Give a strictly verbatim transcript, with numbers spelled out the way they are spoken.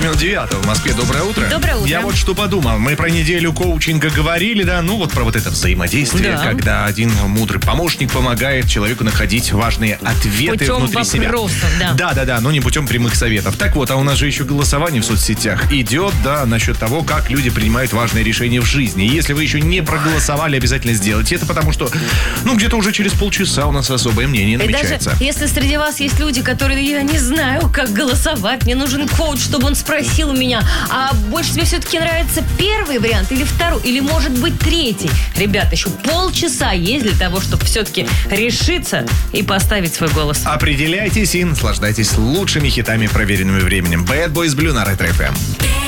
минут девятого в Москве. Доброе утро. Доброе утро. Я вот что подумал. Мы про неделю коучинга говорили, да, ну вот про вот это взаимодействие, Да. когда один мудрый помощник помогает человеку находить важные ответы Путем внутри себя. вопросов, да. Да, да, да, но не путем прямых советов. Так вот, а у нас же еще голосование в соцсетях идет, да, насчет того, как люди принимают важные решения в жизни. И если вы еще не проголосовали, обязательно сделайте это, потому что, ну, где-то уже через полчаса у нас особое мнение И намечается. даже если среди вас есть люди, которые, я не знаю, как голосовать, мне нужен коуч, чтобы он спросил у меня, а больше тебе все-таки нравится первый вариант или второй, или может быть третий? Ребята, еще полчаса есть для того, чтобы все-таки решиться и поставить свой голос. Определяйтесь и наслаждайтесь лучшими хитами, проверенными временем. Bad Boys Blue на Ретро эф эм.